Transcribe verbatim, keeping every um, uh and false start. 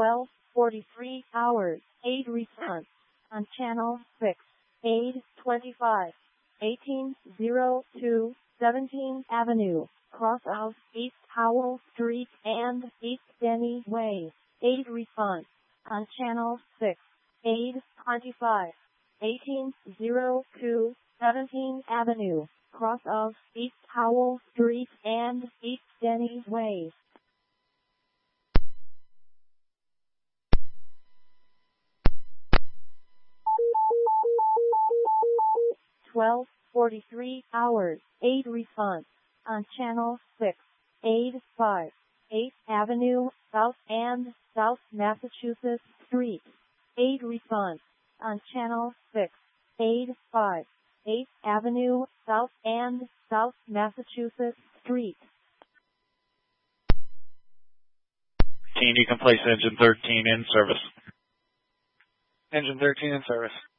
twelve forty-three hours, aid response on channel six, aid twenty-five, eighteen oh two, seventeenth Avenue, cross of East Howell Street and East Denny Way, aid response on channel six, aid twenty-five, eighteen oh two, seventeenth Avenue, cross of East Howell Street and East Denny Way. twelve forty-three hours, aid response on channel six, aid five, eighth Avenue, South and South Massachusetts Street, aid response on channel six, aid five, eighth Avenue, South and South Massachusetts Street. You can place engine thirteen in service. Engine thirteen in service.